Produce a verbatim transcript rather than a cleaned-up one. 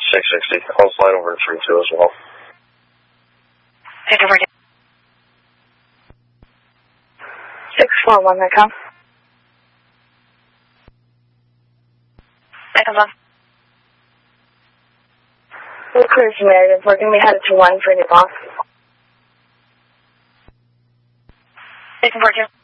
six sixty. I'll slide over to three two as well. Take over. six four one, I come. Take over. We're clear from Meredith. We're going to be headed to one for the box. Take over, two.